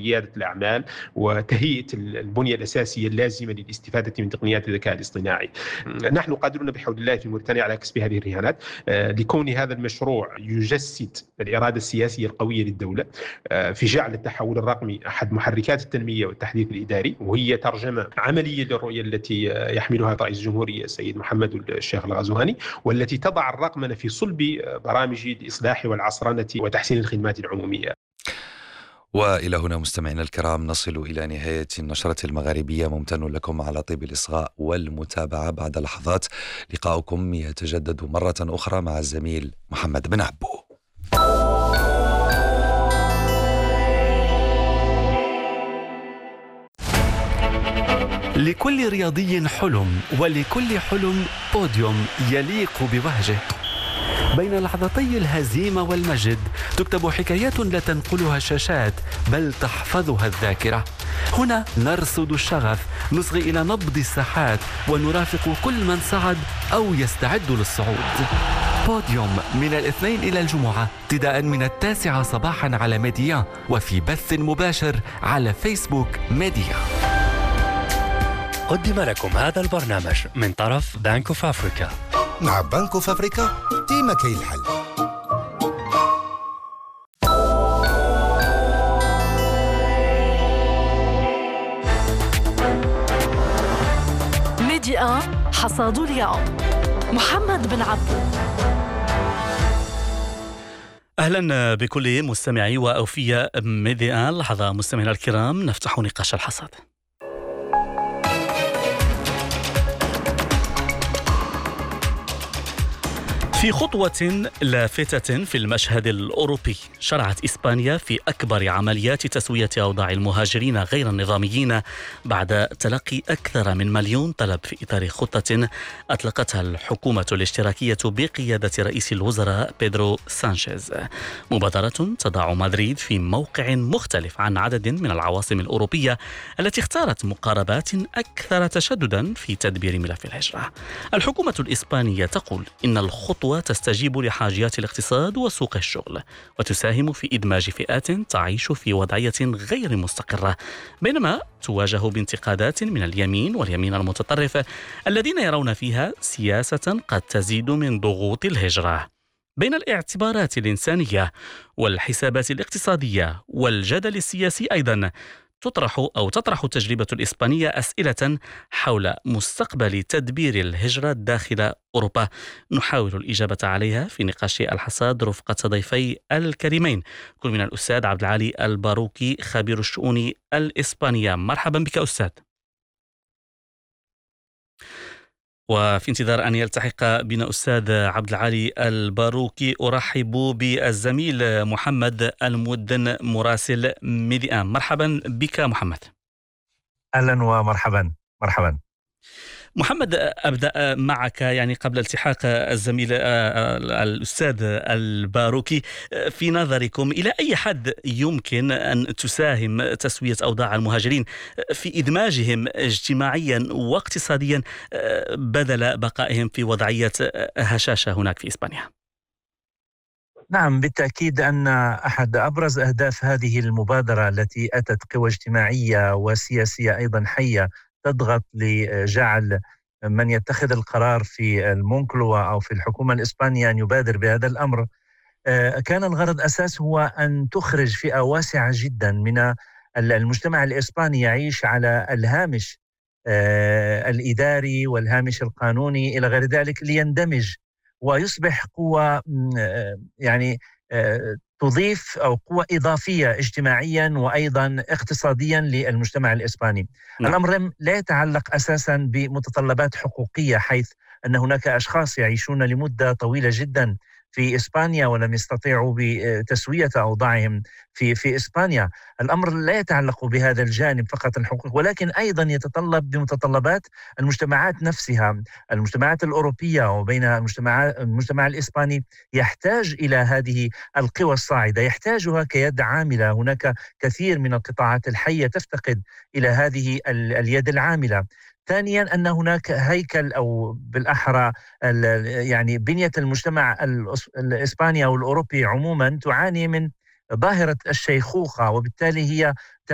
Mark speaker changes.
Speaker 1: ريادة الأعمال وتهيئة البنية الأساسية اللازمة للاستفادة من تقنيات الذكاء الاصطناعي. نحن قادرون بحول الله في موريتانيا على كسب هذه الرهانات لكون هذا المشروع يجسد الإرادة السياسية القوية للدولة في جعل التحول الرقمي أحد محركات التنمية والتحديث الإداري، وهي ترجمة عملية للرؤية التي يحملها رئيس الجمهورية السيد محمد الشيخ الغزواني، والتي تضع الرقمنة في صلب برامج الإصلاح والعصرنة وتحسين الخدمات العمومية.
Speaker 2: وإلى هنا مستمعينا الكرام نصل إلى نهاية النشرة المغاربية. ممتن لكم على طيب الإصغاء والمتابعة. بعد لحظات لقاؤكم يتجدد مرة أخرى مع الزميل محمد بن عبو.
Speaker 3: لكل رياضي حلم، ولكل حلم بوديوم يليق بوهجه. بين لحظتي الهزيمة والمجد تكتب حكايات لا تنقلها الشاشات بل تحفظها الذاكرة. هنا نرصد الشغف، نصغي إلى نبض الساحات، ونرافق كل من صعد أو يستعد للصعود. بوديوم من الاثنين إلى الجمعة ابتداء من 9 صباحا على ميديا، وفي بث مباشر على فيسبوك ميديا.
Speaker 4: قدم لكم هذا البرنامج من طرف بنك اوف افريكا.
Speaker 5: مع بنك اوف افريكا ديما كاين الحل.
Speaker 6: ميديا حصاد اليوم. محمد بن عبو.
Speaker 7: أهلا بكل مستمعي وأوفياء ميديا. لحظة مستمعينا الكرام نفتح نقاش الحصاد. في خطوة لافتة في المشهد الأوروبي، شرعت إسبانيا في أكبر عمليات تسوية أوضاع المهاجرين غير النظاميين بعد تلقي أكثر من 1,000,000 طلب في إطار خطة أطلقتها الحكومة الاشتراكية بقيادة رئيس الوزراء بيدرو سانشيز. مبادرة تضع مدريد في موقع مختلف عن عدد من العواصم الأوروبية التي اختارت مقاربات أكثر تشددا في تدبير ملف الهجرة. الحكومة الإسبانية تقول إن الخطوة تستجيب لحاجيات الاقتصاد وسوق الشغل، وتساهم في إدماج فئات تعيش في وضعية غير مستقرة، بينما تواجه بانتقادات من اليمين واليمين المتطرف الذين يرون فيها سياسة قد تزيد من ضغوط الهجرة. بين الاعتبارات الإنسانية والحسابات الاقتصادية والجدل السياسي أيضا تطرح التجربة الإسبانية أسئلة حول مستقبل تدبير الهجرة داخل أوروبا، نحاول الإجابة عليها في نقاش الحصاد رفقة ضيفي الكريمين، كل من الأستاذ عبد العالي الباروكي خبير الشؤون الإسبانية. مرحبا بك أستاذ. وفي انتظار أن يلتحق بنا أستاذ عبد العالي الباروكي أرحب بالزميل محمد المدن مراسل ميديا. مرحبا بك محمد.
Speaker 8: أهلا ومرحبا. مرحبا
Speaker 7: محمد، أبدأ معك قبل التحاق الزميل الأستاذ الباروكي. في نظركم إلى أي حد يمكن أن تساهم تسوية أوضاع المهاجرين في إدماجهم اجتماعيا واقتصاديا بدل بقائهم في وضعية هشاشة هناك في إسبانيا؟
Speaker 8: نعم، بالتأكيد أن أحد أبرز أهداف هذه المبادرة التي أتت قوى اجتماعية وسياسية أيضا حية تضغط لجعل من يتخذ القرار في المونكلوا أو في الحكومة الإسبانية أن يبادر بهذا الأمر. كان الغرض أساس هو أن تخرج فئة واسعة جدا من المجتمع الإسباني يعيش على الهامش الإداري والهامش القانوني إلى غير ذلك، ليندمج ويصبح قوة تضيف أو قوة إضافية اجتماعيا وأيضا اقتصاديا للمجتمع الإسباني. الأمر لا يتعلق أساسا بمتطلبات حقوقية، حيث أن هناك أشخاص يعيشون لمدة طويلة جدا في إسبانيا ولم يستطيعوا بتسوية أوضاعهم في إسبانيا. الأمر لا يتعلق بهذا الجانب فقط الحقوق، ولكن أيضا يتطلب بمتطلبات المجتمعات نفسها، المجتمعات الأوروبية، وبين المجتمع الإسباني يحتاج إلى هذه القوى الصاعدة، يحتاجها كيد عاملة. هناك كثير من القطاعات الحية تفتقد إلى هذه اليد العاملة. ثانيا أن هناك هيكل أو بالأحرى بنية المجتمع الإسباني أو الأوروبي عموما تعاني من ظاهرة الشيخوخة، وبالتالي هي